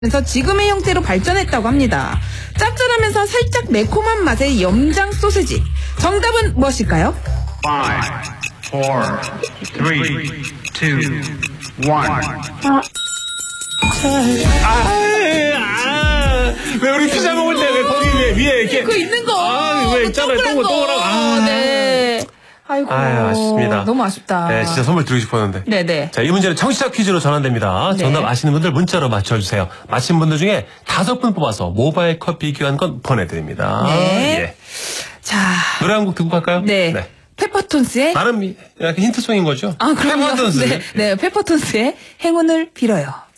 그래서 지금의 형태로 발전했다고 합니다. 짭짤하면서 살짝 매콤한 맛의 염장 소세지. 정답은 무엇일까요? 5, 4, 3, 2, 1. 왜 우리 피자 먹을 때 왜 거기 위에 이렇게 그 있는 거. 왜 있잖아요. 동그랗고. 네. 아이고. 아쉽습니다. 너무 아쉽다. 네, 진짜 선물 드리고 싶었는데. 네네. 자, 이 문제는 청취자 퀴즈로 전환됩니다. 네. 정답 아시는 분들 문자로 맞춰주세요. 맞힌 분들 중에 5분 뽑아서 모바일 커피 교환권 보내드립니다. 네. 예. 자. 노래 한 곡 듣고 갈까요? 네. 페퍼톤스의. 나름 약간 힌트송인 거죠? 아, 그럼요. 페퍼톤스. 네. 페퍼톤스의 행운을 빌어요.